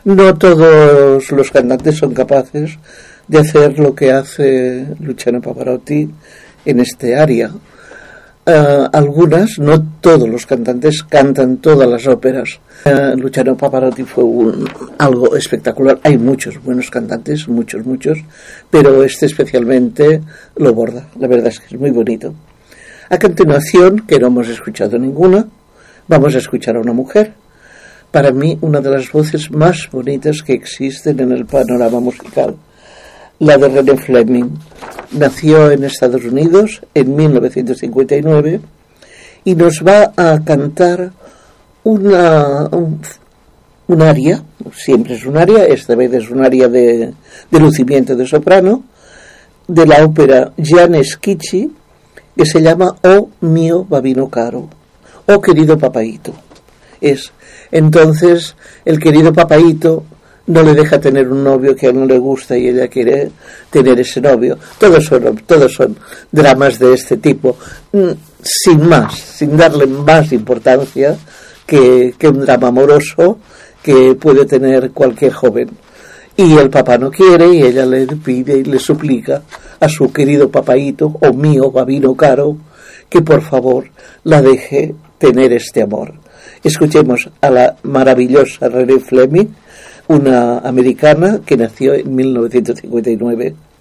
No todos los cantantes son capaces de hacer lo que hace Luciano Pavarotti en este área. Algunas, no todos los cantantes cantan todas las óperas. Luciano Pavarotti fue algo espectacular. Hay muchos buenos cantantes, muchos, pero este especialmente lo borda. La verdad es que es muy bonito. A continuación, que no hemos escuchado ninguna, vamos a escuchar a una mujer. Para mí, una de las voces más bonitas que existen en el panorama musical, la de René Fleming. Nació en Estados Unidos en 1959 y nos va a cantar un aria, siempre es un aria, esta vez es un aria de lucimiento de soprano, de la ópera Gianni Schicchi, que se llama Oh mio babino caro, oh querido papaíto. Entonces el querido papaíto no le deja tener un novio que a él no le gusta y ella quiere tener ese novio. Todos son dramas de este tipo, sin darle más importancia que un drama amoroso que puede tener cualquier joven. Y el papá no quiere y ella le pide y le suplica a su querido papaíto, o mío babino caro, que por favor la deje tener este amor. Escuchemos a la maravillosa René Fleming, una americana que nació en 1959.